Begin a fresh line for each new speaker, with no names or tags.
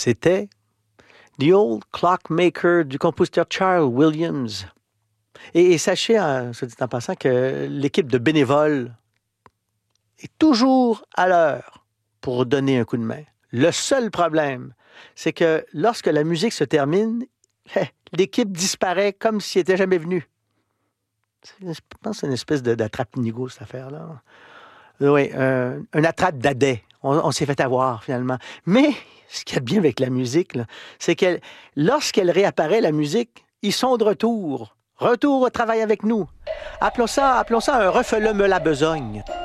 C'était The Old Clockmaker du compositeur Charles Williams. Et sachez, soit dit en passant, que l'équipe de bénévoles est toujours à l'heure pour donner un coup de main. Le seul problème, c'est que lorsque la musique se termine, l'équipe disparaît comme s'il n'était jamais venu. Je pense que c'est une espèce d'attrape-nigo, cette affaire-là. Oui, un attrape dadais. On s'est fait avoir, finalement. Mais ce qu'il y a de bien avec la musique, là, c'est que lorsqu'elle réapparaît, la musique, ils sont de retour. Retour au travail avec nous. Appelons ça un refele-me la besogne.